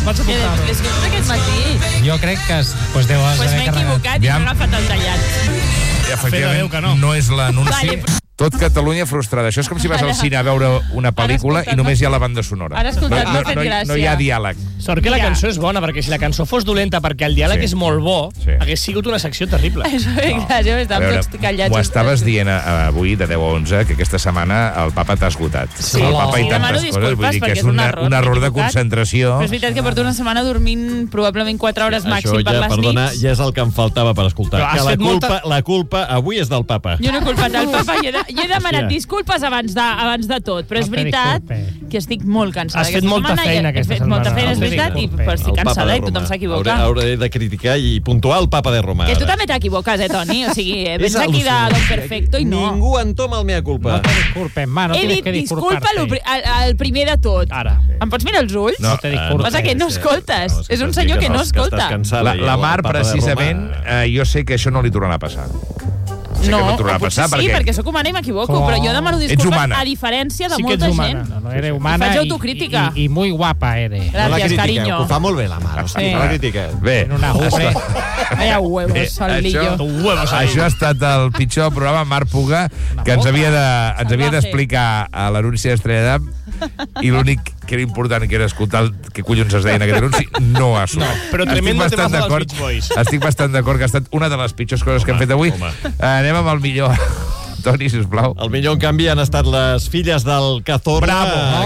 Pots apuntar-ho. L'he escoltat aquest matí. Jo crec que deu haver M'he equivocat i m'he agafat el tallat. Efectivament, no és l'anunci. Tot Catalunya frustrada. Això és com si vas al cine a veure una pel·lícula i només hi ha la banda sonora. Ara escoltat, m'ha fet gràcia. No hi ha diàleg. Sort que la cançó és bona, perquè si la cançó fos dolenta perquè el diàleg és molt bo, hagués sigut una secció terrible. Això m'ha fet gràcia, estàvem tots callats. M'ho estaves dient avui, de 10 a 11, que aquesta setmana el papa t'ha esgotat. Sí, el papa i demano tantes coses. Vull dir que és un error de concentració. Però és veritat que porto una setmana dormint probablement 4 hores màxim per les perdona, nits. ja és el que em faltava per escoltar. Que la culpa avui és del papa. Jo no he culpat el papa, jo he demanat disculpes abans de tot, però és veritat que estic molt cansada. Has fet molta feina aquesta setmana. Molta feina, és veritat, i estic cansada i tothom s'equivoca. Hauré de criticar i puntuar el papa de Roma. Que tu també t'equivoques, Toni? O sigui, vens aquí de Don Perfecto i no. Ningú entoma el mea culpa. No te disculpes, ma, no tienes que disculparte. He dit disculpa el primer de tot. Ara. Em pots mirar els ulls? No te disculpes. Passa que no escoltes. És un senyor que no escolta. La Mar, precisament, jo sé que això no li tornarà a passar. No, potser sí, perquè sóc humana i m'equivoco, però jo demano disculpes a diferència de molta gent. No, eres humana faig autocrítica. I muy guapa eres. Gràcies, cariño. Ho fa molt bé la Mar, no la critiqueu. Bé, vaya huevos, Salillo. Això ha estat el pitjor programa. Mar Puga, que ens havia d'explicar a l'anunci d'Estrella d'Am, i l'únic que era important, que era escoltar què collons es deia en aquest anunci, no ha sonat. No, però tremendo temazo dels Beach Boys. Estic bastant d'acord que ha estat una de les pitjors coses que hem fet avui. Anem amb el millor. Toni, sisplau. El millor, en canvi, han estat les filles del Cazorla.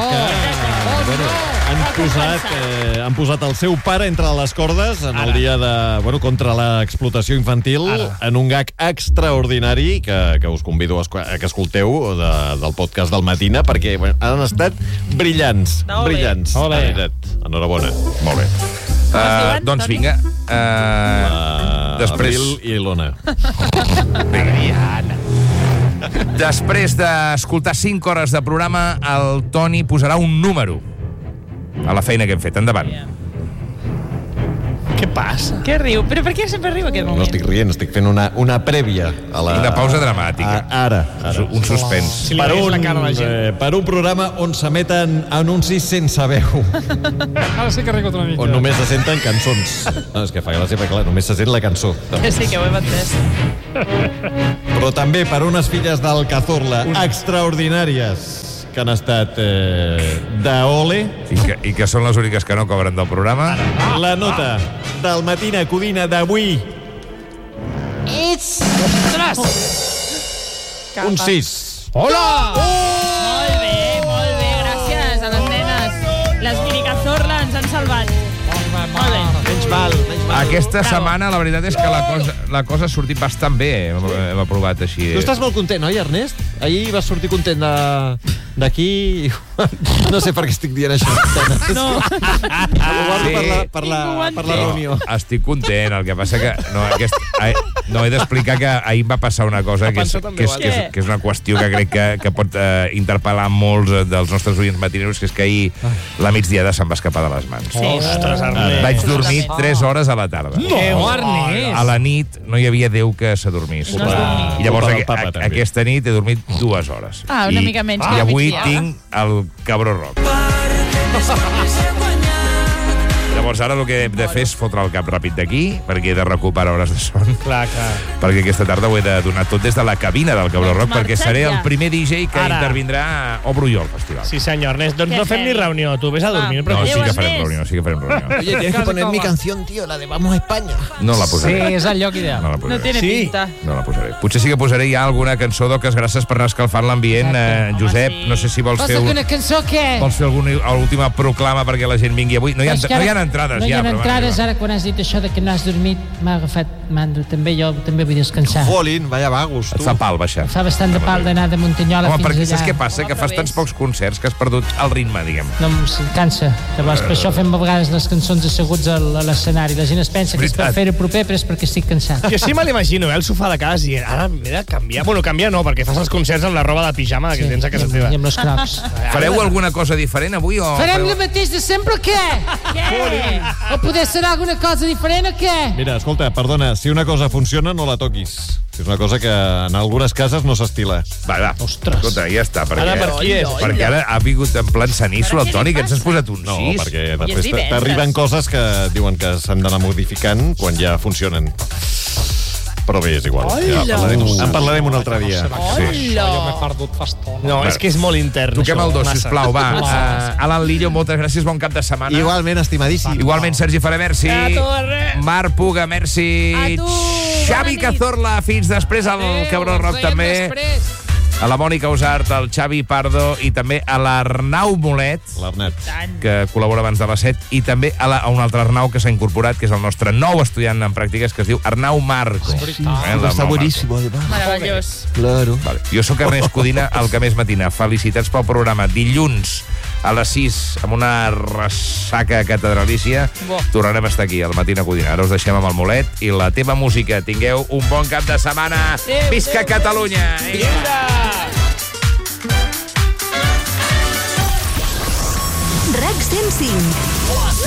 Han posat el seu pare entre les cordes en el dia contra l'explotació infantil en un gag extraordinari que us convido a que escolteu del podcast del Matina, perquè han estat brillants. Brillants. Enhorabona. Molt bé. Doncs vinga. Abril i l'Ona. Després d'escoltar 5 hores de programa, el Toni posarà un número a la feina que hem fet. Endavant. Què passa? Què riu? Però per què sempre riu aquest moment? No estic rient, estic fent una prèvia a la... Una pausa dramàtica. Ara. Un suspens. Si li veus la cara a la gent. Per un programa on s'emeten anuncis sense veu. Ara sí que ha rigut una mica. On només se senten cançons. No, és que fa gràcia, perquè clar, només se sent la cançó. Sí, que ho hem entès. Però també per unes filles del Cazorla extraordinàries que han estat d'Ole. I que són les úniques que no cobren del programa. La nota del Matina Codina d'avui. Un 6. Hola! Molt bé, gràcies a les nenes. Les minicazorla ens han salvat. Molt bé. Menys mal. Aquesta setmana la veritat és que la cosa ha sortit bastant bé. Hem aprovat així. Tu estàs molt content, oi, Ernest? Ahir vas sortir content d'aquí... No sé per què estic dient això. No. Per la reunió. Estic content, el que passa que... No, he d'explicar que ahir va passar una cosa que és una qüestió que crec que pot interpel·lar molts dels nostres oients matineros, que és que ahir la migdiada se'm va escapar de les mans. Ostres, Ernest. Vaig dormir 3 hores a la tarda. No, Ernest! A la nit no hi havia Déu que s'adormís. I llavors aquesta nit he dormit 2 hores. Una mica menys. I avui tinc el Cabró Rock. Llavors ara el que hem de fer és fotre el cap ràpid d'aquí, perquè he de recuperar hores de son. Clar. Perquè aquesta tarda ho he de donar tot des de la cabina del Cabró Rock, perquè seré el primer DJ que intervindrà a Obro jo al festival. Sí, senyor, Ernest. Doncs no fem ni reunió, tu vés a dormir. No, sí que farem reunió. Oye, tienes que poner mi canción, tío, la de Vamos a España. No la posaré. Sí, és el lloc ideal. No tiene pinta. No la posaré. Potser sí que posaré ja alguna cançó d'Oques Grasses per anar escalfant l'ambient. Josep, no sé si vols fer una cançó què? Vols fer l'última proclama perquè la gent vingui avui? No hi ha entrades ja. No hi ha entrades, ara quan has dit això de que no has dormit m'ha agafat mandra també, jo també vull descansar. Jolín, vaya vagos, tu. Et fa pal baixar. Fa bastant de pal d'anar de Muntanyola fins allà. Home, perquè saps què passa? Que fas tants pocs concerts que has perdut el ritme, diguem. No, em cansa. Llavors, per això fem a vegades les cançons asseguts a l'escenari. La gent es pensa que és per fer-ho proper, però és perquè estic cansat. Jo sí me l'imagino, al sofà de casa i ara m'he de canviar. Bueno, canviar no, perquè fas els concerts amb la roba de pijama que tens a casa teva. I amb els crocs. Fareu alguna cosa diferent avui o... Farem el mateix de sempre o què? O poder ser alguna cosa diferent o què? Mira, escolta, perdona, si una cosa funciona no la toquis. És una cosa que en algunes cases no s'estila. Va. Ostres. Escolta, ja està. Ara per qui és? Perquè ara ha vingut en plan sanísol el Toni, que ens has posat un 6. No, perquè I és després divendres. t'arriben coses que diuen que s'han d'anar modificant quan ja funcionen. Però bé, és igual. Ja en parlarem un altre dia. Hola! Jo m'he perdut fa estona. No, és que és molt intern. Toquem això, el 2, massa. sisplau, va. Alan Lillo, moltes gràcies, bon cap de setmana. Igualment, estimadíssim. Igualment, Sergi Ferrer, merci. A torre. Marc Puga, merci. A tu. Xavi Bona nit. Cazorla, fins després, al Cabró Rock també. A la Mònica Usart, al Xavi Pardo i també a l'Arnau Molet, L'Arnet. que col·labora abans de les 7, i també a un altre Arnau que s'ha incorporat, que és el nostre nou estudiant en pràctiques, que es diu Arnau Marco. Està boníssim, además. Meravellós. Claro. Vale. Jo sóc Ernest Codina, el que més matina. Felicitats pel programa. Dilluns a les 6, amb una ressaca catedralícia, tornarem a estar aquí, al Matina Codina. Ara us deixem amb el Molet i la teva música. Tingueu un bon cap de setmana. Visca Catalunya! RAC 105.